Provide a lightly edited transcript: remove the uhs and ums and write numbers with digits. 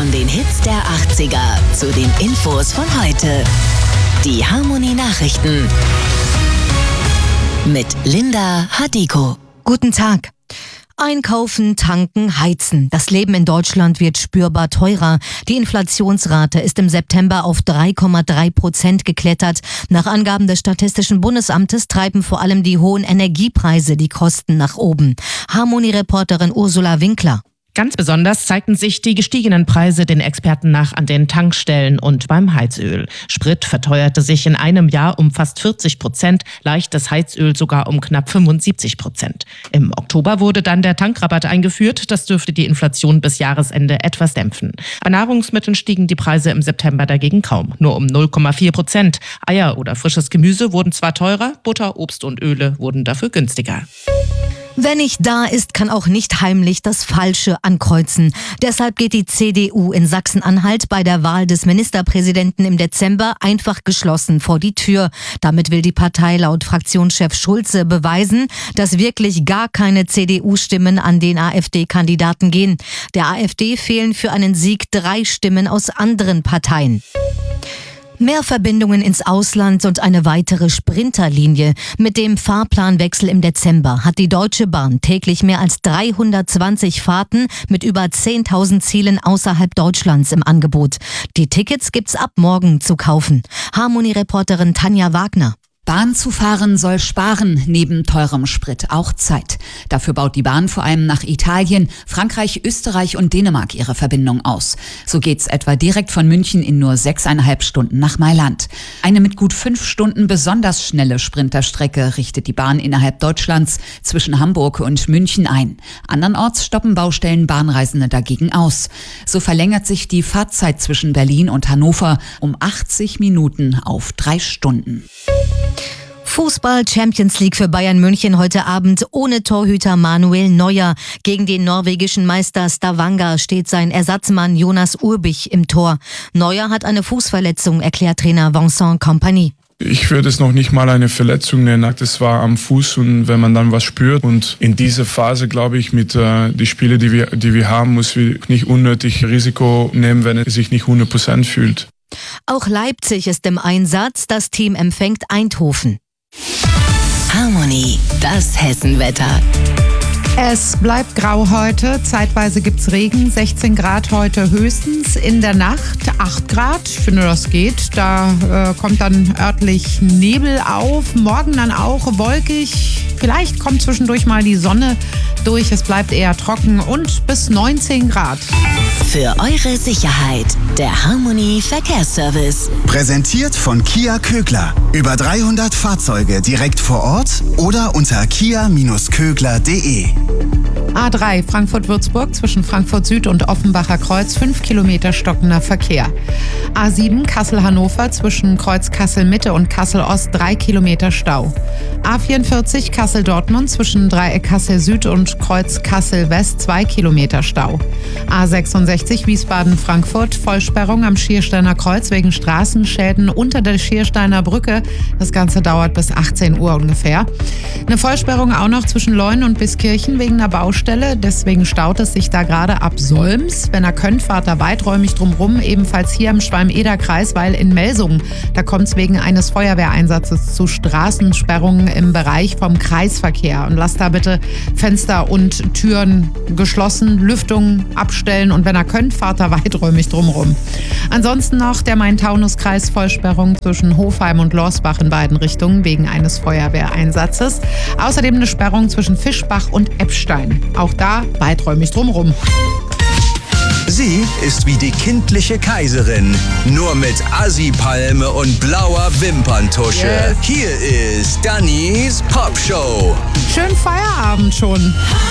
Von den Hits der 80er zu den Infos von heute. Die Harmony Nachrichten mit Linda Hadiko. Guten Tag. Einkaufen, tanken, heizen. Das Leben in Deutschland wird spürbar teurer. Die Inflationsrate ist im September auf 3,3% geklettert. Nach Angaben des Statistischen Bundesamtes treiben vor allem die hohen Energiepreise die Kosten nach oben. Harmony-Reporterin Ursula Winkler. Ganz besonders zeigten sich die gestiegenen Preise den Experten nach an den Tankstellen und beim Heizöl. Sprit verteuerte sich in einem Jahr um fast 40%, leichtes Heizöl sogar um knapp 75%. Im Oktober wurde dann der Tankrabatt eingeführt. Das dürfte die Inflation bis Jahresende etwas dämpfen. Bei Nahrungsmitteln stiegen die Preise im September dagegen kaum, nur um 0,4%. Eier oder frisches Gemüse wurden zwar teurer, Butter, Obst und Öle wurden dafür günstiger. Wer nicht da ist, kann auch nicht heimlich das Falsche ankreuzen. Deshalb geht die CDU in Sachsen-Anhalt bei der Wahl des Ministerpräsidenten im Dezember einfach geschlossen vor die Tür. Damit will die Partei laut Fraktionschef Schulze beweisen, dass wirklich gar keine CDU-Stimmen an den AfD-Kandidaten gehen. Der AfD fehlen für einen Sieg 3 Stimmen aus anderen Parteien. Mehr Verbindungen ins Ausland und eine weitere Sprinterlinie. Mit dem Fahrplanwechsel im Dezember hat die Deutsche Bahn täglich mehr als 320 Fahrten mit über 10.000 Zielen außerhalb Deutschlands im Angebot. Die Tickets gibt's ab morgen zu kaufen. Harmony-Reporterin Tanja Wagner. Bahn zu fahren soll sparen, neben teurem Sprit auch Zeit. Dafür baut die Bahn vor allem nach Italien, Frankreich, Österreich und Dänemark ihre Verbindung aus. So geht's etwa direkt von München in nur 6,5 Stunden nach Mailand. Eine mit gut 5 Stunden besonders schnelle Sprinterstrecke richtet die Bahn innerhalb Deutschlands zwischen Hamburg und München ein. Andernorts stoppen Baustellen Bahnreisende dagegen aus. So verlängert sich die Fahrzeit zwischen Berlin und Hannover um 80 Minuten auf 3 Stunden. Fußball Champions League für Bayern München heute Abend ohne Torhüter Manuel Neuer. Gegen den norwegischen Meister Stavanger steht sein Ersatzmann Jonas Urbich im Tor. Neuer hat eine Fußverletzung, erklärt Trainer Vincent Kompany. Ich würde es noch nicht mal eine Verletzung nennen. Das war am Fuß und wenn man dann was spürt. Und in dieser Phase, glaube ich, mit die Spiele, die wir haben, muss wir nicht unnötig Risiko nehmen, wenn er sich nicht 100% fühlt. Auch Leipzig ist im Einsatz. Das Team empfängt Eindhoven. Harmony, das Hessenwetter. Es bleibt grau heute, zeitweise gibt's Regen, 16 Grad heute höchstens, in der Nacht 8 Grad, ich finde das geht, da kommt dann örtlich Nebel auf, morgen dann auch wolkig, vielleicht kommt zwischendurch mal die Sonne durch, es bleibt eher trocken und bis 19 Grad. Für eure Sicherheit, der Harmony Verkehrsservice. Präsentiert von Kia Kögler. Über 300 Fahrzeuge direkt vor Ort oder unter kia-kögler.de. A3 Frankfurt-Würzburg zwischen Frankfurt Süd und Offenbacher Kreuz 5 Kilometer stockender Verkehr. A7 Kassel-Hannover zwischen Kreuz Kassel-Mitte und Kassel-Ost 3 Kilometer Stau. A44 Kassel-Dortmund zwischen Dreieck Kassel-Süd und Kreuz Kassel-West 2 Kilometer Stau. A66 Wiesbaden-Frankfurt Vollsperrung am Schiersteiner Kreuz wegen Straßenschäden unter der Schiersteiner Brücke. Das Ganze dauert bis 18 Uhr ungefähr. Eine Vollsperrung auch noch zwischen Leuen und Biskirchen wegen einer Baustelle. Deswegen staut es sich da gerade ab Solms. Wenn ihr könnt, fahrt da weiträumig drumrum. Ebenfalls hier im Schwalm-Eder-Kreis, weil in Melsungen, da kommt es wegen eines Feuerwehreinsatzes zu Straßensperrungen im Bereich vom Kreisverkehr. Und lasst da bitte Fenster und Türen geschlossen, Lüftung abstellen und wenn ihr könnt, fahrt da weiträumig drumrum. Ansonsten noch der Main-Taunus-Kreis Vollsperrung zwischen Hofheim und Lorsbach in beiden Richtungen wegen eines Feuerwehreinsatzes. Außerdem eine Sperrung zwischen Fischbach und Eppstein. Auch da weiträumig drumrum. Sie ist wie die kindliche Kaiserin, nur mit Assi-Palme und blauer Wimperntusche. Yes. Hier ist Dannys Popshow. Schönen Feierabend schon.